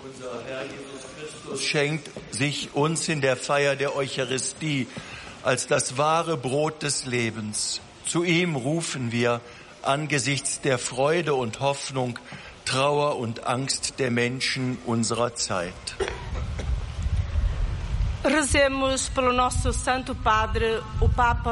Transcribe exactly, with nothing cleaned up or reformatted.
Unser Herr Jesus Christus schenkt sich uns in der Feier der Eucharistie als das wahre Brot des Lebens. Zu ihm rufen wir angesichts der Freude und Hoffnung, Trauer und Angst der Menschen unserer Zeit. Rezemos pelo nosso Santo Padre, o Papa